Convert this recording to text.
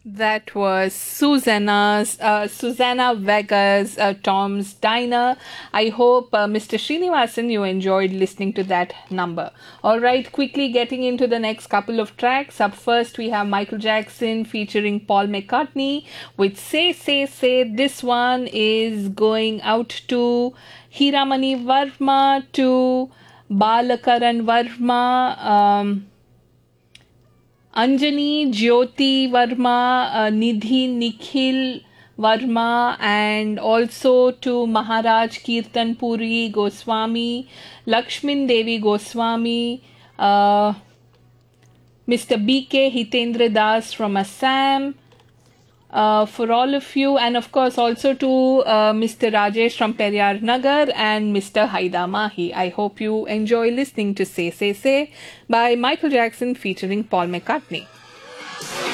That was Susanna Vega's Tom's Diner. I hope, Mr. Srinivasan, you enjoyed listening to that number. All right, quickly getting into the next couple of tracks. Up first, we have Michael Jackson featuring Paul McCartney with Say, Say, Say. This one is going out to Hiramani Varma, to Balakaran Varma, Anjani, Jyoti Varma, Nidhi Nikhil Varma, and also to Maharaj Kirtan Puri Goswami, Lakshmin Devi Goswami, Mr. BK Hitendra Das from Assam, for all of you, and of course also to Mr. Rajesh from Periyar Nagar and Mr. Haida Mahi. I hope you enjoy listening to Say Say Say by Michael Jackson featuring Paul McCartney.